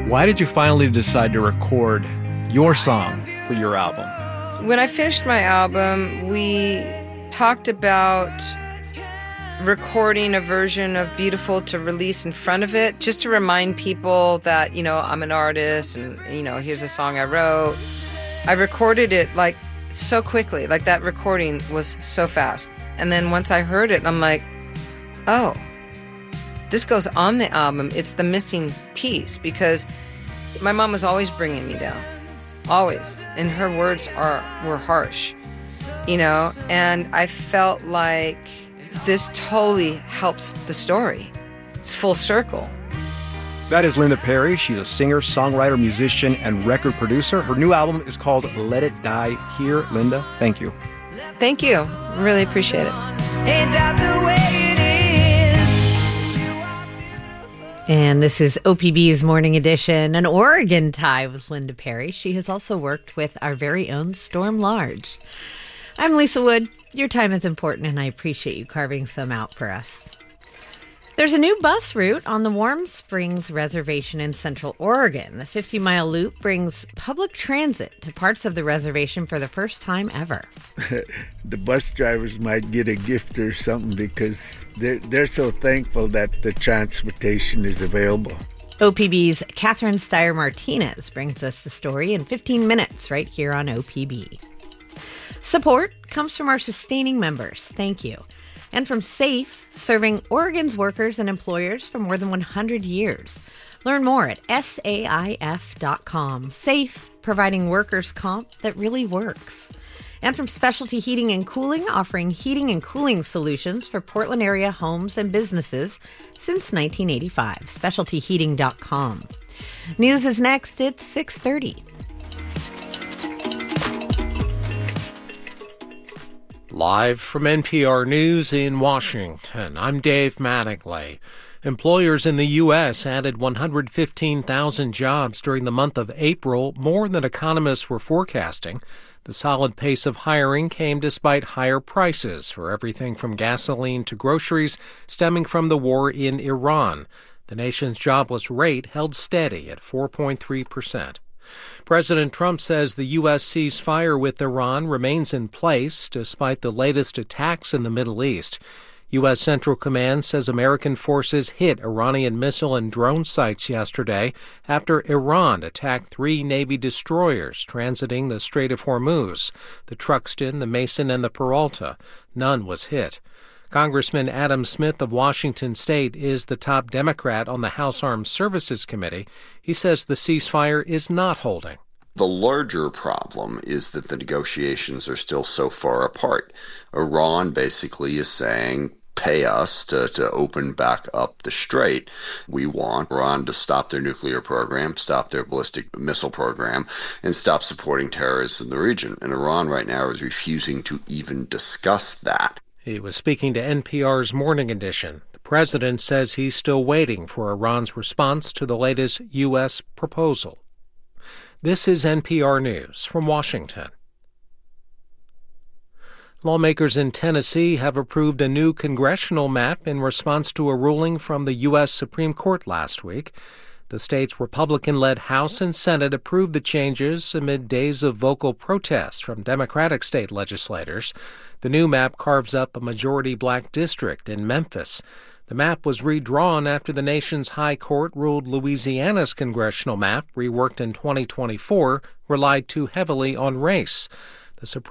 Why did you finally decide to record your song for your album? When I finished my album, we talked about recording a version of Beautiful to release in front of it, just to remind people that, I'm an artist and, here's a song I wrote. I recorded it so quickly, that recording was so fast. And then once I heard it, I'm like, oh, this goes on the album. It's the missing piece, because my mom was always bringing me down, always. And her words were harsh, and I felt like this totally helps the story. It's full circle. That is Linda Perry. She's a singer, songwriter, musician, and record producer. Her new album is called Let It Die Here. Linda, thank you. Thank you. Really appreciate it. Ain't that the way it is? And this is OPB's Morning Edition, an Oregon tie with Linda Perry. She has also worked with our very own Storm Large. I'm Lisa Wood. Your time is important, and I appreciate you carving some out for us. There's a new bus route on the Warm Springs Reservation in Central Oregon. The 50-mile loop brings public transit to parts of the reservation for the first time ever. The bus drivers might get a gift or something, because they're so thankful that the transportation is available. OPB's Catherine Steyer-Martinez brings us the story in 15 minutes right here on OPB. Support comes from our sustaining members. Thank you. And from SAFE, serving Oregon's workers and employers for more than 100 years. Learn more at SAIF.com. SAFE, providing workers' comp that really works. And from Specialty Heating and Cooling, offering heating and cooling solutions for Portland area homes and businesses since 1985. SpecialtyHeating.com. News is next. It's 6:30. Live from NPR News in Washington, I'm Dave Mattingly. Employers in the U.S. added 115,000 jobs during the month of April, more than economists were forecasting. The solid pace of hiring came despite higher prices for everything from gasoline to groceries stemming from the war in Iran. The nation's jobless rate held steady at 4.3%. President Trump says the U.S. ceasefire with Iran remains in place despite the latest attacks in the Middle East. U.S. Central Command says American forces hit Iranian missile and drone sites yesterday after Iran attacked 3 Navy destroyers transiting the Strait of Hormuz, the Truxtun, the Mason, and the Peralta. None was hit. Congressman Adam Smith of Washington State is the top Democrat on the House Armed Services Committee. He says the ceasefire is not holding. The larger problem is that the negotiations are still so far apart. Iran basically is saying, pay us to open back up the strait. We want Iran to stop their nuclear program, stop their ballistic missile program, and stop supporting terrorists in the region. And Iran right now is refusing to even discuss that. He was speaking to NPR's Morning Edition. The president says he's still waiting for Iran's response to the latest U.S. proposal. This is NPR News from Washington. Lawmakers in Tennessee have approved a new congressional map in response to a ruling from the U.S. Supreme Court last week. The state's Republican-led House and Senate approved the changes amid days of vocal protest from Democratic state legislators. The new map carves up a majority black district in Memphis. The map was redrawn after the nation's high court ruled Louisiana's congressional map, reworked in 2024, relied too heavily on race. The Supreme